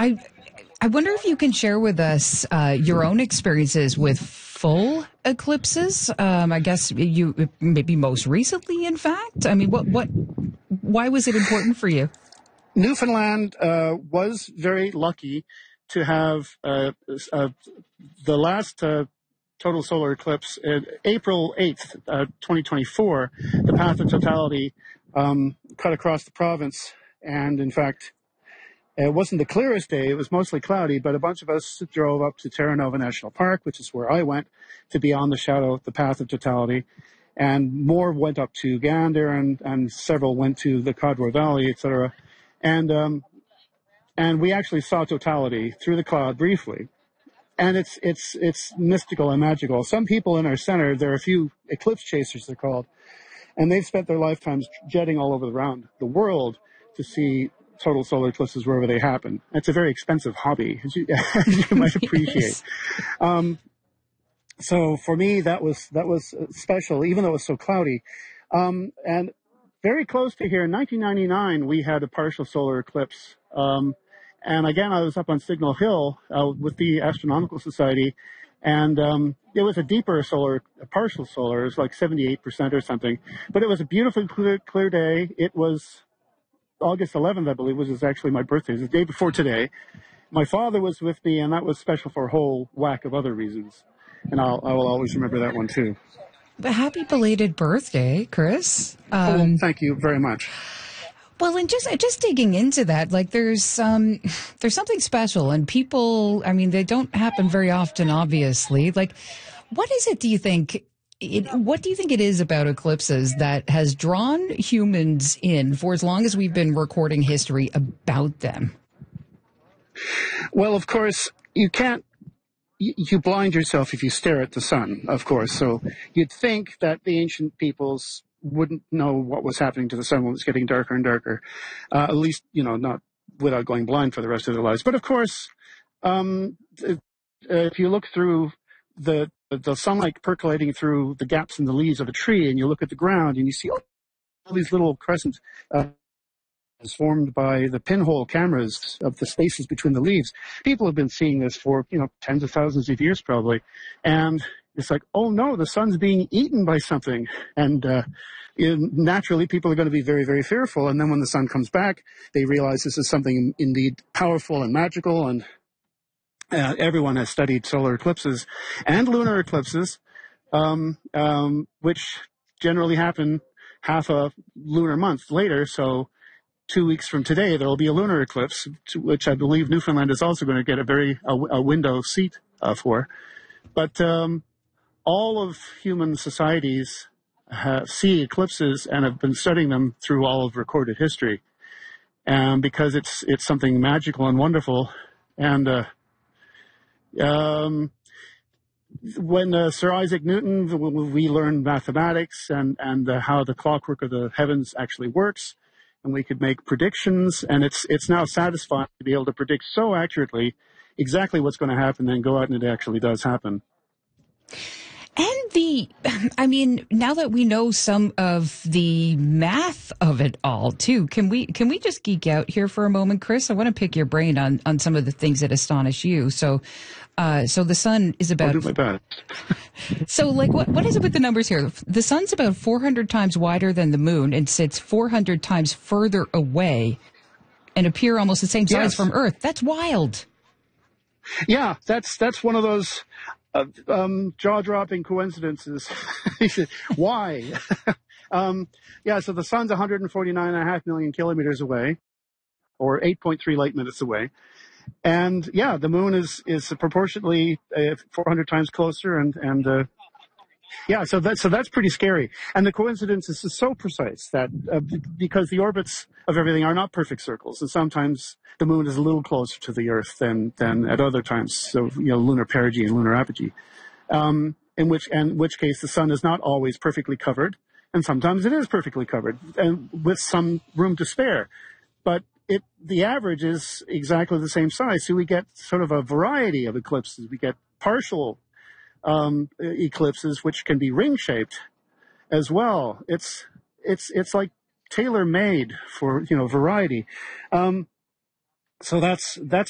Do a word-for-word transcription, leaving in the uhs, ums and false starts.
I I wonder if you can share with us uh, your own experiences with full eclipses. Um, I guess you maybe most recently, in fact. I mean, what what why was it important for you? Newfoundland uh, was very lucky to have uh, uh, the last uh, total solar eclipse, uh, April eighth, uh, twenty twenty-four. The path of totality um, cut across the province, and in fact, it wasn't the clearest day. It was mostly cloudy, but a bunch of us drove up to Terra Nova National Park, which is where I went, to be on the shadow, the path of totality. And more went up to Gander, and, and several went to the Codroy Valley, et cetera. And um, and we actually saw totality through the cloud briefly. And it's it's it's mystical and magical. Some people in our center, there are a few eclipse chasers, they're called, and they've spent their lifetimes jetting all over around the world to see total solar eclipses wherever they happen. It's a very expensive hobby, as you, as you might appreciate. Yes. Um, so for me, that was that was special, even though it was so cloudy. Um, and very close to here, in nineteen ninety-nine, we had a partial solar eclipse. Um, and again, I was up on Signal Hill uh, with the Astronomical Society, and um, it was a deeper solar, a partial solar. It was like seventy-eight percent or something. But it was a beautifully clear, clear day. It was August eleventh, I believe, which is actually my birthday. It was the day before today. My father was with me, and that was special for a whole whack of other reasons. And I'll, I will always remember that one, too. But happy belated birthday, Chris. Um, oh, well, thank you very much. Well, and just just digging into that, like there's um there's something special, and people, I mean, they don't happen very often, obviously. Like, what is it? Do you think? It, what do you think it is about eclipses that has drawn humans in for as long as we've been recording history about them? Well, of course, you can't. You blind yourself if you stare at the sun, of course. So you'd think that the ancient peoples wouldn't know what was happening to the sun when it was getting darker and darker. Uh, at least, you know, not without going blind for the rest of their lives. But of course, um, if you look through the the sunlight percolating through the gaps in the leaves of a tree, and you look at the ground and you see all these little crescents uh, formed by the pinhole cameras of the spaces between the leaves. People have been seeing this for, you know, tens of thousands of years probably. And it's like, oh no, the sun's being eaten by something. And uh, in, naturally, people are going to be very, very fearful. And then when the sun comes back, they realize this is something indeed powerful and magical. And uh, everyone has studied solar eclipses and lunar eclipses, um, um, which generally happen half a lunar month later. So two weeks from today, there will be a lunar eclipse, which I believe Newfoundland is also going to get a very a, a window seat uh, for. But um, all of human societies have, see eclipses and have been studying them through all of recorded history, and because it's it's something magical and wonderful. And uh, um, when uh, Sir Isaac Newton, we learned mathematics and and uh, how the clockwork of the heavens actually works. And we could make predictions, and it's it's now satisfying to be able to predict so accurately exactly what's going to happen and go out and it actually does happen. And the, I mean, now that we know some of the math of it all, too, can we can we just geek out here for a moment, Chris? I want to pick your brain on, on some of the things that astonish you. So, uh, so the sun is about. I'll do my best. So, like, what what is it with the numbers here? The sun's about four hundred times wider than the moon and sits four hundred times further away, and appear almost the same size yes. from Earth. That's wild. Yeah, that's that's one of those uh, um, jaw-dropping coincidences. Why? um, yeah, so the sun's one hundred forty-nine point five million kilometers away, or eight point three light minutes away. And yeah, the moon is, is proportionately uh, four hundred times closer, and, and uh, yeah, so that's, so that's pretty scary. And the coincidence is so precise that uh, because the orbits of everything are not perfect circles, and sometimes the moon is a little closer to the Earth than, than at other times. So, you know, lunar perigee and lunar apogee. Um, in which, in which case the sun is not always perfectly covered, and sometimes it is perfectly covered, and with some room to spare. But it, the average is exactly the same size. So we get sort of a variety of eclipses. We get partial um, eclipses, which can be ring-shaped as well. It's, it's, it's like tailor-made for, you know, variety. Um, so that's, that's